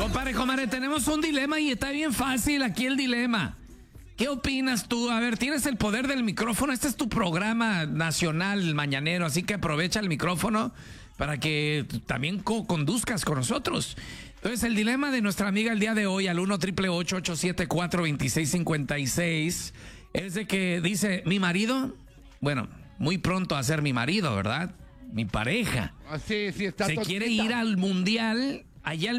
Compadre, tenemos un dilema y está bien fácil aquí el dilema. ¿Qué opinas tú? A ver, tienes el poder del micrófono. Este es tu programa nacional mañanero, así que aprovecha el micrófono para que también conduzcas con nosotros. Entonces, el dilema de nuestra amiga el día de hoy al 1-888-874-2656 es de que dice, mi marido, bueno, muy pronto a ser mi marido, ¿verdad? Mi pareja. Sí, está se quiere ir al mundial allá